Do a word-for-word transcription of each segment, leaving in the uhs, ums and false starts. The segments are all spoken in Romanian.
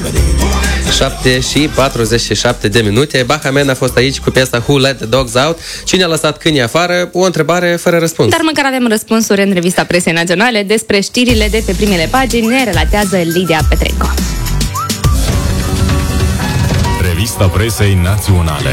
șapte și patruzeci și șapte de minute. Bahamen a fost aici cu piesa Who Let the Dogs Out. Cine a lăsat câinii afară? O întrebare fără răspuns. Dar măcar avem răspunsuri în revista presei naționale. Despre știrile de pe primele pagini ne relatează Lidia Petrenco. Revista presei naționale.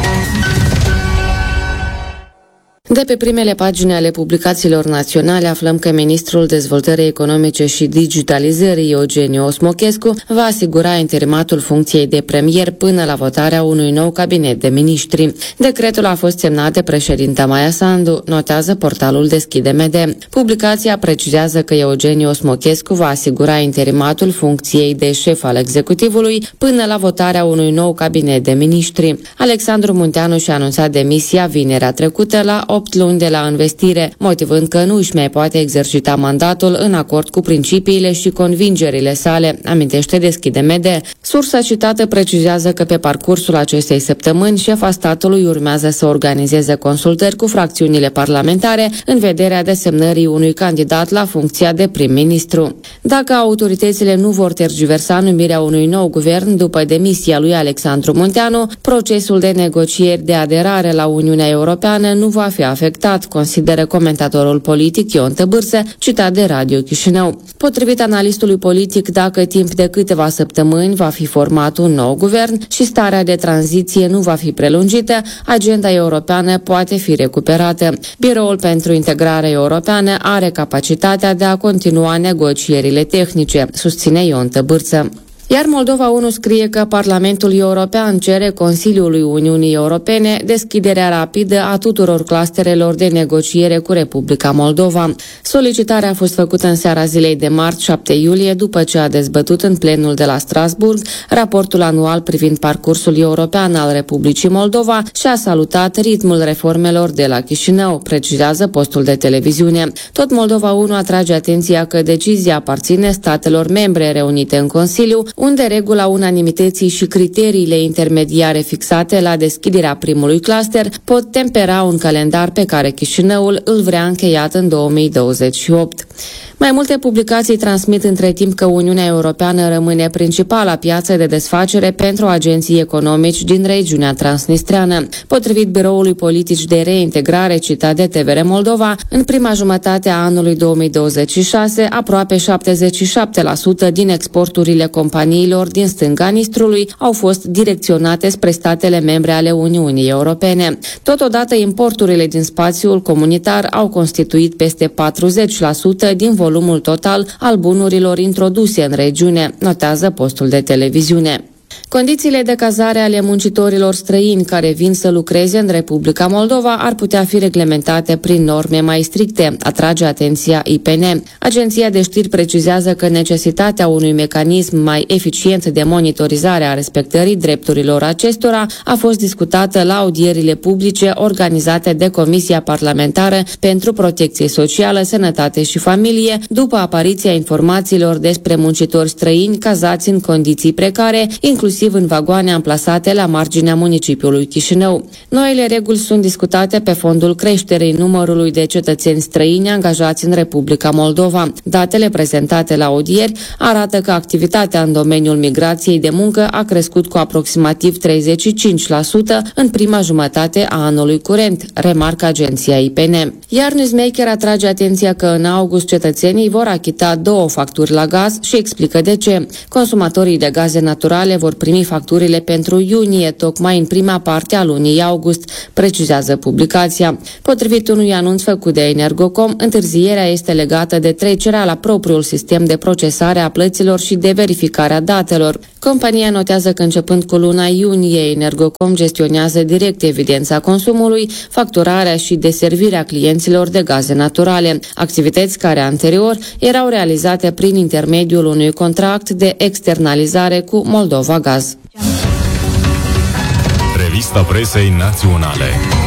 De pe primele pagini ale publicațiilor naționale aflăm că ministrul Dezvoltării Economice și Digitalizării, Eugeniu Osmochescu, va asigura interimatul funcției de premier până la votarea unui nou cabinet de miniștri. Decretul a fost semnat de președinta Maia Sandu, notează portalul Deschide M D. Publicația precizează că Eugeniu Osmochescu va asigura interimatul funcției de șef al executivului până la votarea unui nou cabinet de miniștri. Alexandru Munteanu și-a anunțat demisia vinerea trecută la opt luni de la învestire, motivând că nu își mai poate exercita mandatul în acord cu principiile și convingerile sale, amintește Deschide M D. Sursa citată precizează că pe parcursul acestei săptămâni, șefa statului urmează să organizeze consultări cu fracțiunile parlamentare în vederea desemnării unui candidat la funcția de prim-ministru. Dacă autoritățile nu vor tergiversa numirea unui nou guvern după demisia lui Alexandru Munteanu, procesul de negocieri de aderare la Uniunea Europeană nu va fi afectat, consideră comentatorul politic Ion Tăbârse, citat de Radio Chișinău. Potrivit analistului politic, dacă timp de câteva săptămâni va fi format un nou guvern și starea de tranziție nu va fi prelungită, agenda europeană poate fi recuperată. Biroul pentru Integrare Europeană are capacitatea de a continua negocierile tehnice, susține Ion Tăbârse. Iar Moldova unu scrie că Parlamentul European cere Consiliului Uniunii Europene deschiderea rapidă a tuturor clusterelor de negociere cu Republica Moldova. Solicitarea a fost făcută în seara zilei de marți, șapte iulie, după ce a dezbătut în plenul de la Strasburg raportul anual privind parcursul european al Republicii Moldova și a salutat ritmul reformelor de la Chișinău, precizează postul de televiziune. Tot Moldova unu atrage atenția că decizia aparține statelor membre reunite în Consiliu, unde regula unanimității și criteriile intermediare fixate la deschiderea primului cluster pot tempera un calendar pe care Chișinăul îl vrea încheiat în două mii douăzeci și opt. Mai multe publicații transmit între timp că Uniunea Europeană rămâne principala piață de desfacere pentru agenții economici din regiunea transnistreană. Potrivit Biroului Politici de Reintegrare citat de T V R Moldova, în prima jumătate a anului două mii douăzeci și șase, aproape șaptezeci și șapte la sută din exporturile companiilor din stânga Nistrului au fost direcționate spre statele membre ale Uniunii Europene. Totodată, importurile din spațiul comunitar au constituit peste patruzeci la sută din volumul total al bunurilor introduse în regiune, notează postul de televiziune. Condițiile de cazare ale muncitorilor străini care vin să lucreze în Republica Moldova ar putea fi reglementate prin norme mai stricte, atrage atenția I P N. Agenția de știri precizează că necesitatea unui mecanism mai eficient de monitorizare a respectării drepturilor acestora a fost discutată la audierile publice organizate de Comisia Parlamentară pentru Protecție Socială, Sănătate și Familie, după apariția informațiilor despre muncitori străini cazați în condiții precare, inclusiv în vagoane amplasate la marginea municipiului Chișinău. Noile reguli sunt discutate pe fondul creșterii numărului de cetățeni străini angajați în Republica Moldova. Datele prezentate la audieri arată că activitatea în domeniul migrației de muncă a crescut cu aproximativ treizeci și cinci la sută în prima jumătate a anului curent, remarcă agenția I P N. Iar Newsmaker atrage atenția că în august cetățenii vor achita două facturi la gaz și explică de ce. Consumatorii de gaze naturale vor primi facturile pentru iunie, tocmai în prima parte a lunii august, precizează publicația. Potrivit unui anunț făcut de Energocom, întârzierea este legată de trecerea la propriul sistem de procesare a plăților și de verificarea datelor. Compania notează că începând cu luna iunie, Energocom gestionează direct evidența consumului, facturarea și deservirea clienților de gaze naturale, activități care anterior erau realizate prin intermediul unui contract de externalizare cu Moldova Gaz. Revista presei naționale.